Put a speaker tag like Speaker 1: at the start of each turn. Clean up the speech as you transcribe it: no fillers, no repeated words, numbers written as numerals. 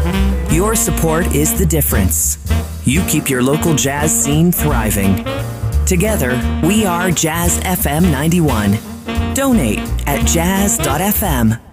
Speaker 1: Your support is the difference. You keep your local jazz scene thriving. Together, we are Jazz FM 91. Donate at jazz.fm.